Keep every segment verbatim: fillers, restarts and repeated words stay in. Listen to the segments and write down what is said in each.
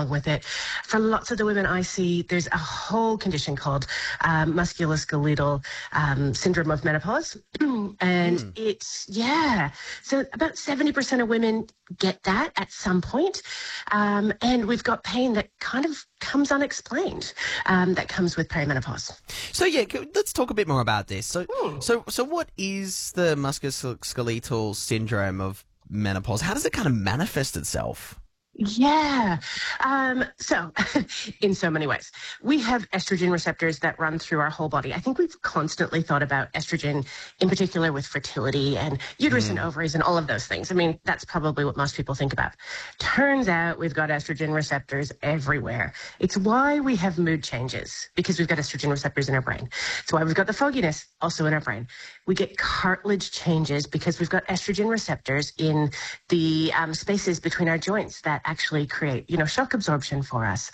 along with it. For lots of the women I see, there's a whole condition called um, musculoskeletal um, syndrome of menopause. and mm. it's, yeah, so about seventy percent of women get that at some point. Um, and we've got pain that kind of comes unexplained, um, that comes with perimenopause. So, yeah, let's talk a bit more about this. So, mm. so, so what is the musculoskeletal syndrome of menopause? How does it kind of manifest itself? Yeah. Um, so in so many ways, we have estrogen receptors that run through our whole body. I think we've constantly thought about estrogen in particular with fertility and uterus mm. and ovaries and all of those things. I mean, that's probably what most people think about. Turns out we've got estrogen receptors everywhere. It's why we have mood changes, because we've got estrogen receptors in our brain. It's why we've got the fogginess also in our brain. We get cartilage changes because we've got estrogen receptors in the um, spaces between our joints that actually create, you know, shock absorption for us.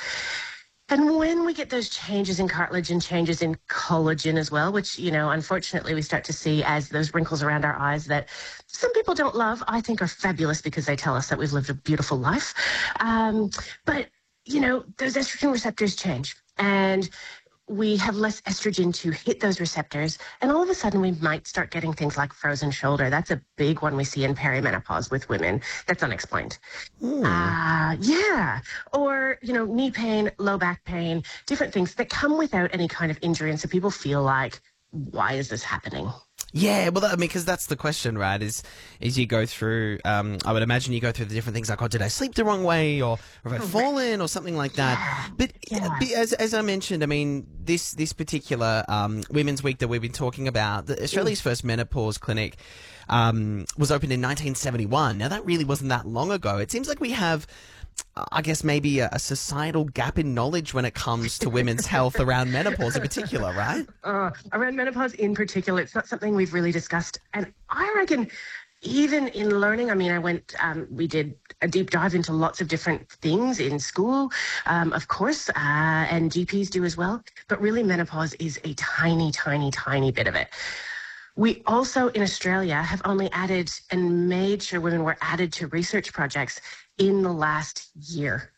And when we get those changes in cartilage and changes in collagen as well, which, you know, unfortunately we start to see as those wrinkles around our eyes that some people don't love, I think are fabulous because they tell us that we've lived a beautiful life. Um, but, you know, those estrogen receptors change and we have less estrogen to hit those receptors, and all of a sudden we might start getting things like frozen shoulder. That's a big one we see in perimenopause with women. That's unexplained. Mm. Uh, yeah. Or, you know, knee pain, low back pain, different things that come without any kind of injury, and so people feel like, why is this happening? Yeah, well, I mean, because that's the question, right? Is is you go through, um, I would imagine you go through the different things like, oh, did I sleep the wrong way, or, or have I fallen, or something like that. Yeah, but yeah. as as I mentioned, I mean, this this particular um, Women's Week that we've been talking about, the Australia's mm. first menopause clinic um, was opened in nineteen seventy-one. Now, that really wasn't that long ago. It seems like we have, I guess, maybe a, a societal gap in knowledge when it comes to women's health around menopause in particular, right? Uh, around menopause in particular, it's not something we've really discussed. And I reckon even in learning, I mean, I went, um, we did a deep dive into lots of different things in school, um, of course, uh, and G Ps do as well. But really, menopause is a tiny, tiny, tiny bit of it. We also, in Australia, have only added and made sure women were added to research projects in the last year.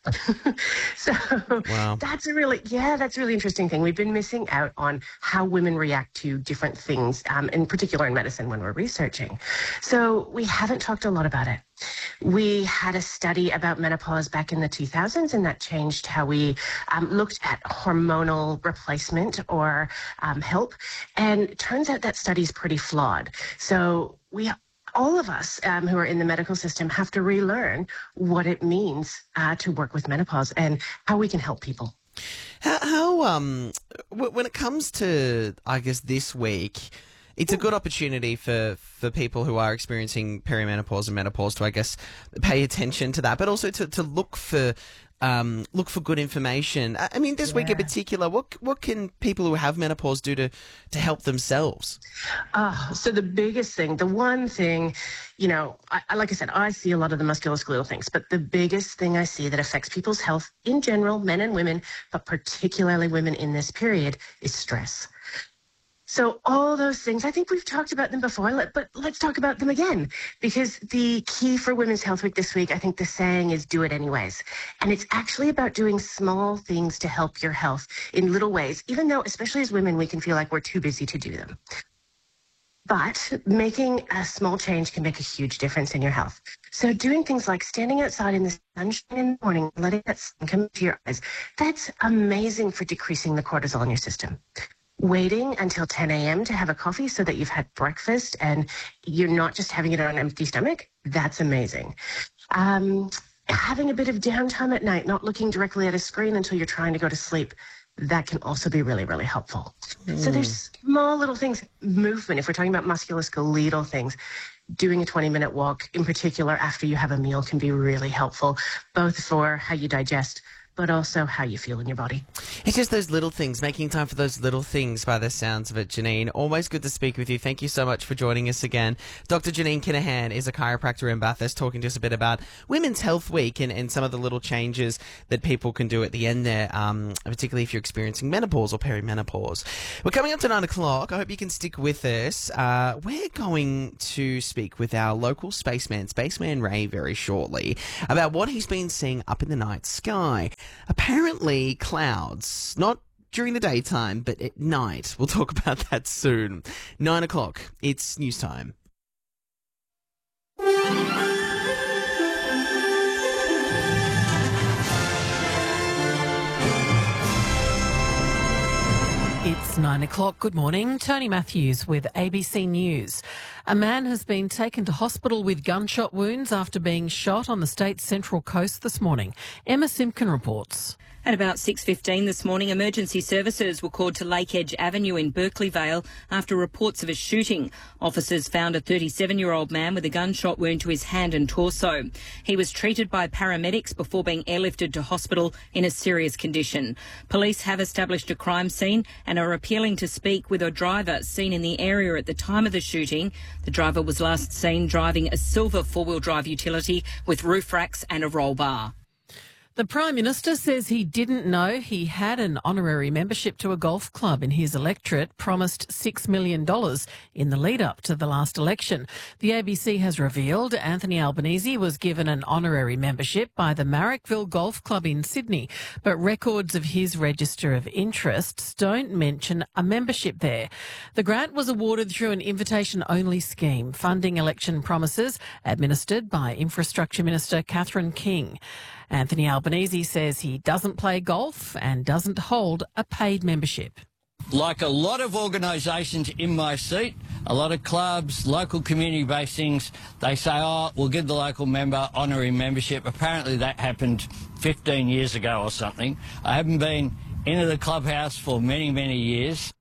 so wow. that's a really, yeah, that's a really interesting thing. We've been missing out on how women react to different things, um, in particular in medicine when we're researching. So we haven't talked a lot about it. We had a study about menopause back in the two thousands, and that changed how we um, looked at hormonal replacement or um, help. And it turns out that study's pretty flawed. So we all of us um, who are in the medical system have to relearn what it means uh, to work with menopause and how we can help people. How, how um, w- when it comes to, I guess, this week, it's a good opportunity for, for people who are experiencing perimenopause and menopause to, I guess, pay attention to that, but also to, to look for um, look for good information. I mean, this yeah. week in particular, what what can people who have menopause do to, to help themselves? Uh, so the biggest thing, the one thing, you know, I, I, like I said, I see a lot of the musculoskeletal things, but the biggest thing I see that affects people's health in general, men and women, but particularly women in this period, is stress. So all those things, I think we've talked about them before, but let's talk about them again, because the key for Women's Health Week this week, I think the saying is do it anyways. And it's actually about doing small things to help your health in little ways, even though, especially as women, we can feel like we're too busy to do them. But making a small change can make a huge difference in your health. So doing things like standing outside in the sunshine in the morning, letting that sun come to your eyes, that's amazing for decreasing the cortisol in your system. Waiting until ten a.m. to have a coffee so that you've had breakfast and you're not just having it on an empty stomach, that's amazing. Um, having a bit of downtime at night, not looking directly at a screen until you're trying to go to sleep, that can also be really, really helpful. Mm. So there's small little things. Movement, if we're talking about musculoskeletal things, doing a twenty-minute walk in particular after you have a meal can be really helpful, both for how you digest, but also how you feel in your body. It's just those little things, making time for those little things by the sounds of it, Janine. Always good to speak with you. Thank you so much for joining us again. Doctor Janine Kinahan is a chiropractor in Bathurst, talking to us a bit about Women's Health Week and, and some of the little changes that people can do at the end there, um, particularly if you're experiencing menopause or perimenopause. We're coming up to nine o'clock. I hope you can stick with us. Uh, we're going to speak with our local spaceman, Spaceman Ray, very shortly, about what he's been seeing up in the night sky. Apparently, clouds, not during the daytime, but at night. We'll talk about that soon. Nine o'clock, it's news time. It's nine o'clock. Good morning. Tony Matthews with A B C News. A man has been taken to hospital with gunshot wounds after being shot on the state's central coast this morning. Emma Simpkin reports. At about six fifteen this morning, emergency services were called to Lake Edge Avenue in Berkeley Vale after reports of a shooting. Officers found a thirty-seven-year-old man with a gunshot wound to his hand and torso. He was treated by paramedics before being airlifted to hospital in a serious condition. Police have established a crime scene and are appealing to speak with a driver seen in the area at the time of the shooting. The driver was last seen driving a silver four-wheel drive utility with roof racks and a roll bar. The Prime Minister says he didn't know he had an honorary membership to a golf club in his electorate promised six million dollars in the lead-up to the last election. The A B C has revealed Anthony Albanese was given an honorary membership by the Marrickville Golf Club in Sydney, but records of his register of interests don't mention a membership there. The grant was awarded through an invitation-only scheme, funding election promises administered by Infrastructure Minister Catherine King. Anthony Albanese says he doesn't play golf and doesn't hold a paid membership. Like a lot of organisations in my seat, a lot of clubs, local community-based things, they say, oh, we'll give the local member honorary membership. Apparently that happened fifteen years ago or something. I haven't been into the clubhouse for many, many years.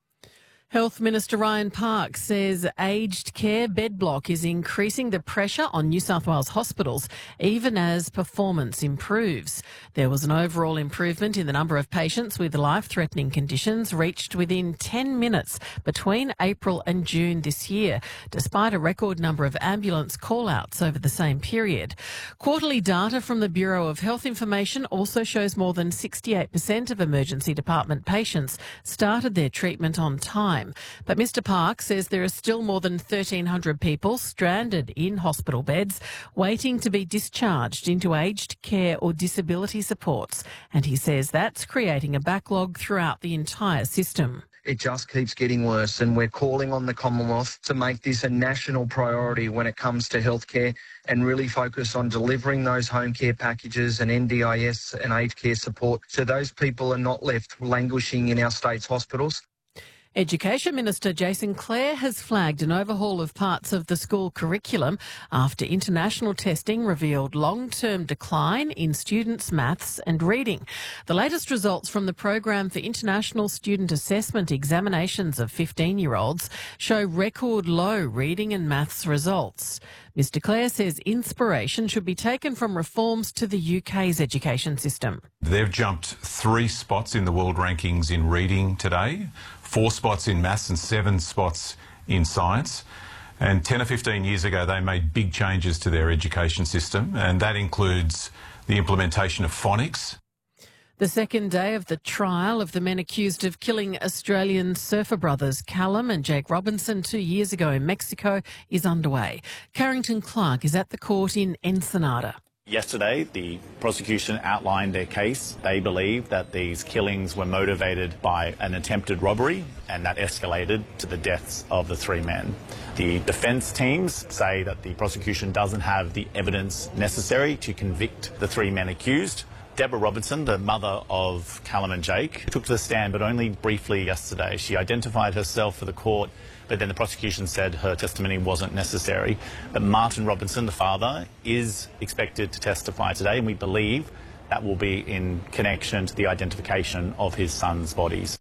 Health Minister Ryan Park says aged care bed block is increasing the pressure on New South Wales hospitals, even as performance improves. There was an overall improvement in the number of patients with life-threatening conditions reached within ten minutes between April and June this year, despite a record number of ambulance call-outs over the same period. Quarterly data from the Bureau of Health Information also shows more than sixty-eight percent of emergency department patients started their treatment on time. But Mr Park says there are still more than thirteen hundred people stranded in hospital beds waiting to be discharged into aged care or disability supports. And he says that's creating a backlog throughout the entire system. It just keeps getting worse, and we're calling on the Commonwealth to make this a national priority when it comes to healthcare and really focus on delivering those home care packages and N D I S and aged care support so those people are not left languishing in our state's hospitals. Education Minister Jason Clare has flagged an overhaul of parts of the school curriculum after international testing revealed long-term decline in students' maths and reading. The latest results from the Program for International Student Assessment examinations of fifteen-year-olds show record low reading and maths results. Mister Clare says inspiration should be taken from reforms to the U K's education system. They've jumped three spots in the world rankings in reading today, four spots in maths and seven spots in science. And ten or fifteen years ago, they made big changes to their education system, and that includes the implementation of phonics. The second day of the trial of the men accused of killing Australian surfer brothers Callum and Jake Robinson two years ago in Mexico is underway. Carrington Clark is at the court in Ensenada. Yesterday, the prosecution outlined their case. They believe that these killings were motivated by an attempted robbery, and that escalated to the deaths of the three men. The defence teams say that the prosecution doesn't have the evidence necessary to convict the three men accused. Deborah Robinson, the mother of Callum and Jake, took to the stand, but only briefly yesterday. She identified herself for the court, but then the prosecution said her testimony wasn't necessary. But Martin Robinson, the father, is expected to testify today, and we believe that will be in connection to the identification of his son's bodies.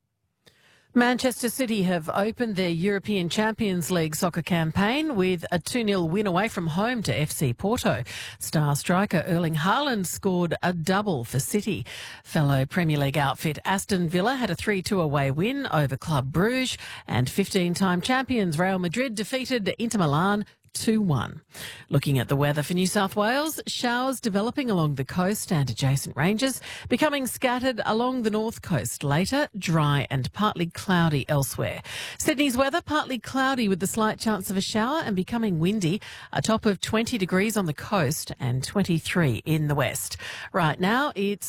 Manchester City have opened their European Champions League soccer campaign with a two nil win away from home to F C Porto. Star striker Erling Haaland scored a double for City. Fellow Premier League outfit Aston Villa had a three two away win over Club Bruges, and fifteen-time champions Real Madrid defeated Inter Milan two one. Looking at the weather for New South Wales, showers developing along the coast and adjacent ranges, becoming scattered along the north coast later, dry and partly cloudy elsewhere. Sydney's weather, partly cloudy with the slight chance of a shower and becoming windy, a top of twenty degrees on the coast and twenty-three in the west. Right now, it's